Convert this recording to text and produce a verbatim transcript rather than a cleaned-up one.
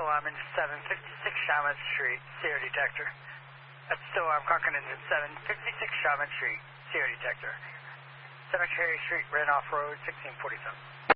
I'm in seven fifty-six Shaman Street, Sierra Detector. That's still I'm Concord Engine seven fifty-six Shaman Street, Sierra Detector. Cemetery Street, Randolph Road, sixteen forty-seven.